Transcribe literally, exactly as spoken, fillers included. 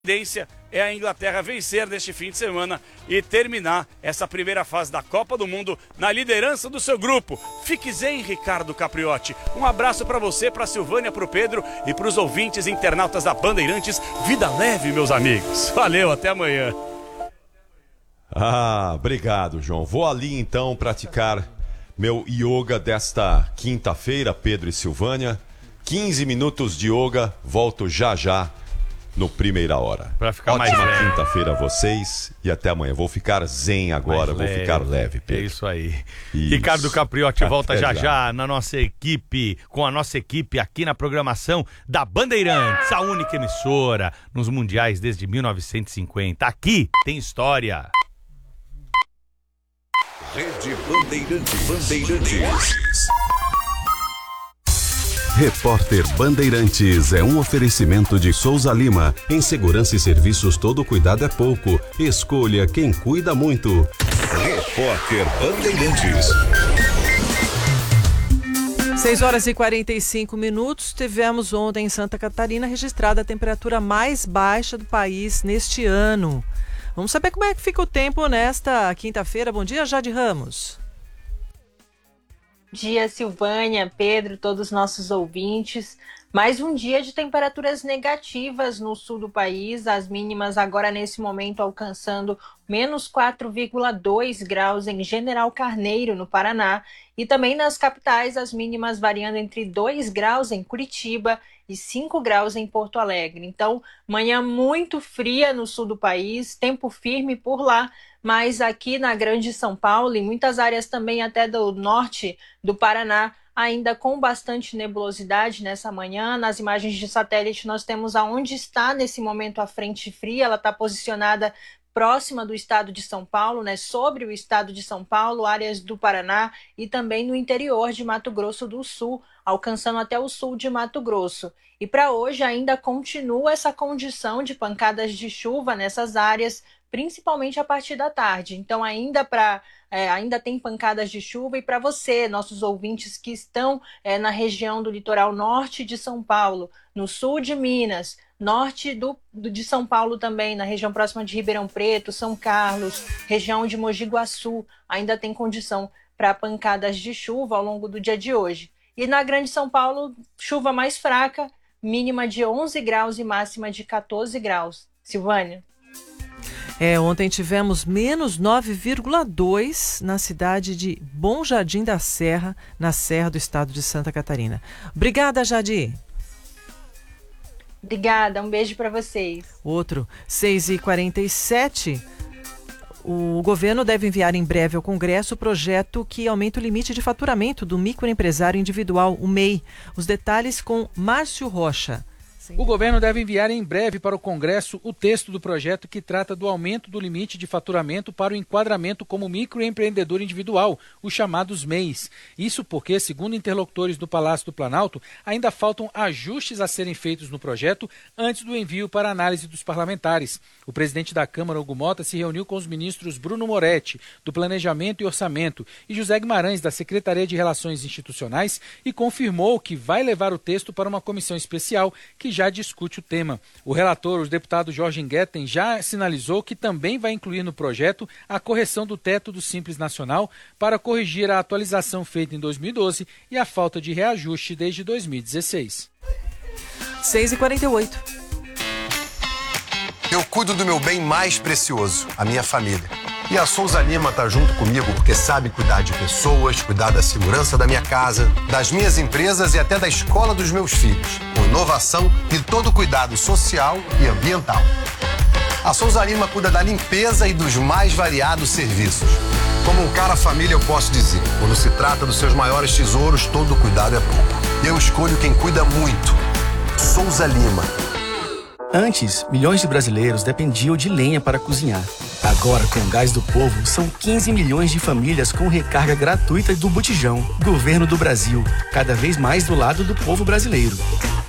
tendência é a Inglaterra vencer neste fim de semana e terminar essa primeira fase da Copa do Mundo na liderança do seu grupo. Fique zen, Ricardo Capriotti. Um abraço para você, para Silvânia, para o Pedro e para os ouvintes internautas da Bandeirantes. Vida leve, meus amigos. Valeu, até amanhã. Ah, obrigado, João. Vou ali então praticar meu yoga desta quinta-feira, Pedro e Silvânia. quinze minutos de yoga, volto já já no Primeira Hora. Pra ficar Ótima mais leve. quinta-feira a vocês e até amanhã. Vou ficar zen agora, Mais vou leve. ficar leve, Pedro. É isso aí. Isso. Ricardo Capriotti volta Até já, já já na nossa equipe, com a nossa equipe aqui na programação da Bandeirantes, a única emissora nos mundiais desde mil novecentos e cinquenta. Aqui tem história. Rede Bandeirantes. Bandeirantes. Repórter Bandeirantes é um oferecimento de Souza Lima. Em segurança e serviços, todo cuidado é pouco. Escolha quem cuida muito. Repórter Bandeirantes. seis horas e quarenta e cinco minutos. Tivemos ontem em Santa Catarina registrada a temperatura mais baixa do país neste ano. Vamos saber como é que fica o tempo nesta quinta-feira. Bom dia, Jade Ramos. Bom dia, Silvânia, Pedro, todos os nossos ouvintes. Mais um dia de temperaturas negativas no sul do país, as mínimas agora nesse momento alcançando menos quatro vírgula dois graus em General Carneiro, no Paraná, e também nas capitais as mínimas variando entre dois graus em Curitiba e cinco graus em Porto Alegre. Então, manhã muito fria no sul do país, tempo firme por lá, mas aqui na Grande São Paulo e muitas áreas também até do norte do Paraná, ainda com bastante nebulosidade nessa manhã. Nas imagens de satélite nós temos aonde está nesse momento a frente fria, ela está posicionada próxima do estado de São Paulo, né, sobre o estado de São Paulo, áreas do Paraná e também no interior de Mato Grosso do Sul, alcançando até o sul de Mato Grosso. E para hoje ainda continua essa condição de pancadas de chuva nessas áreas, principalmente a partir da tarde. Então ainda para é, ainda tem pancadas de chuva, e para você, nossos ouvintes que estão é, na região do litoral norte de São Paulo, no sul de Minas, norte do, do, de São Paulo também, na região próxima de Ribeirão Preto, São Carlos, região de Mogi Guaçu, ainda tem condição para pancadas de chuva ao longo do dia de hoje. E na Grande São Paulo, chuva mais fraca, mínima de onze graus e máxima de quatorze graus. Silvânia? É, ontem tivemos menos nove vírgula dois na cidade de Bom Jardim da Serra, na Serra do estado de Santa Catarina. Obrigada, Jadi. Obrigada, um beijo para vocês. Outro, seis e quarenta e sete. O governo deve enviar em breve ao Congresso o projeto que aumenta o limite de faturamento do microempresário individual, o M E I. Os detalhes com Márcio Rocha. O governo deve enviar em breve para o Congresso o texto do projeto que trata do aumento do limite de faturamento para o enquadramento como microempreendedor individual, os chamados M E Is. Isso porque, segundo interlocutores do Palácio do Planalto, ainda faltam ajustes a serem feitos no projeto antes do envio para análise dos parlamentares. O presidente da Câmara, Hugo Mota, se reuniu com os ministros Bruno Moretti, do Planejamento e Orçamento, e José Guimarães, da Secretaria de Relações Institucionais, e confirmou que vai levar o texto para uma comissão especial que já já discute o tema. O relator, o deputado Jorge Ngueten, já sinalizou que também vai incluir no projeto a correção do teto do Simples Nacional para corrigir a atualização feita em dois mil e doze e a falta de reajuste desde dois mil e dezesseis. seis e quarenta e oito. Eu cuido do meu bem mais precioso, a minha família. E a Souza Lima está junto comigo porque sabe cuidar de pessoas, cuidar da segurança da minha casa, das minhas empresas e até da escola dos meus filhos, com inovação e todo cuidado social e ambiental. A Souza Lima cuida da limpeza e dos mais variados serviços. Como um cara família, eu posso dizer, quando se trata dos seus maiores tesouros, todo cuidado é pouco. Eu escolho quem cuida muito. Souza Lima. Antes, milhões de brasileiros dependiam de lenha para cozinhar. Agora, com o Gás do Povo, são quinze milhões de famílias com recarga gratuita do botijão. Governo do Brasil, cada vez mais do lado do povo brasileiro.